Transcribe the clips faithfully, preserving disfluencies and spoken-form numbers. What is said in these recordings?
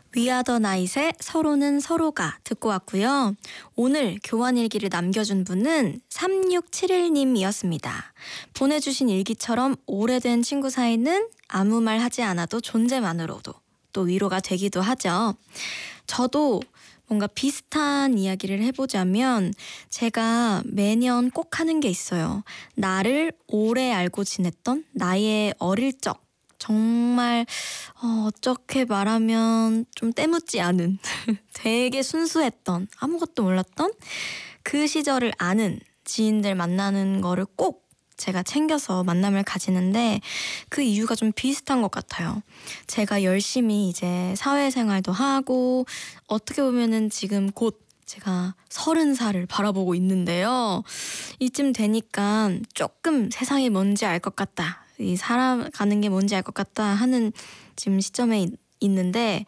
위아더 나잇의 서로는 서로가 듣고 왔고요. 오늘 교환일기를 남겨준 분은 삼육칠일 님이었습니다. 보내주신 일기처럼 오래된 친구 사이는 아무 말 하지 않아도 존재만으로도 또 위로가 되기도 하죠. 저도 뭔가 비슷한 이야기를 해보자면 제가 매년 꼭 하는 게 있어요. 나를 오래 알고 지냈던 나의 어릴 적, 정말 어, 어떻게 말하면 좀 때묻지 않은 되게 순수했던 아무것도 몰랐던 그 시절을 아는 지인들 만나는 거를 꼭 제가 챙겨서 만남을 가지는데 그 이유가 좀 비슷한 것 같아요. 제가 열심히 이제 사회생활도 하고 어떻게 보면은 지금 곧 제가 서른 살을 바라보고 있는데요. 이쯤 되니까 조금 세상이 뭔지 알 것 같다. 이 살아가는 게 뭔지 알 것 같다 하는 지금 시점에 있, 있는데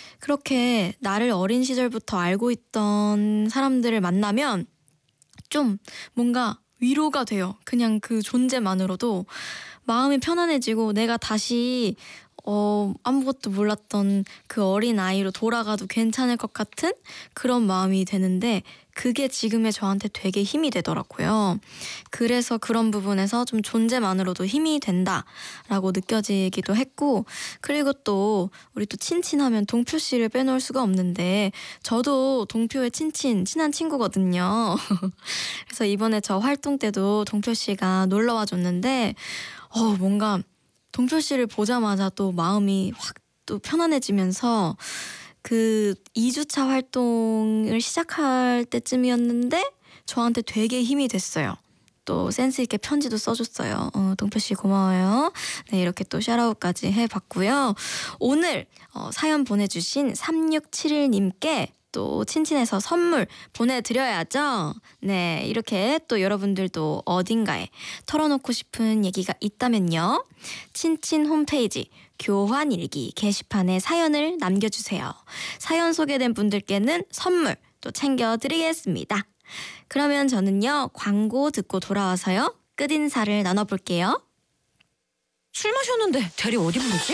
그렇게 나를 어린 시절부터 알고 있던 사람들을 만나면 좀 뭔가 위로가 돼요. 그냥 그 존재만으로도 마음이 편안해지고 내가 다시 어, 아무것도 몰랐던 그 어린 아이로 돌아가도 괜찮을 것 같은 그런 마음이 되는데 그게 지금의 저한테 되게 힘이 되더라고요. 그래서 그런 부분에서 좀 존재만으로도 힘이 된다라고 느껴지기도 했고, 그리고 또 우리 또 친친하면 동표 씨를 빼놓을 수가 없는데 저도 동표의 친친, 친한 친구거든요. 그래서 이번에 저 활동 때도 동표 씨가 놀러와 줬는데 어, 뭔가 동표 씨를 보자마자 또 마음이 확 또 편안해지면서 그 이 주차 활동을 시작할 때쯤이었는데 저한테 되게 힘이 됐어요. 또 센스 있게 편지도 써줬어요. 어, 동표 씨 고마워요. 네, 이렇게 또 샤라웃까지 해봤고요. 오늘 어, 사연 보내주신 삼육칠일 님께 또 친친해서 선물 보내드려야죠. 네, 이렇게 또 여러분들도 어딘가에 털어놓고 싶은 얘기가 있다면요. 친친 홈페이지 교환일기 게시판에 사연을 남겨주세요. 사연 소개된 분들께는 선물 또 챙겨드리겠습니다. 그러면 저는요, 광고 듣고 돌아와서요, 끝인사를 나눠볼게요. 술 마셨는데 대리 어디 부르지?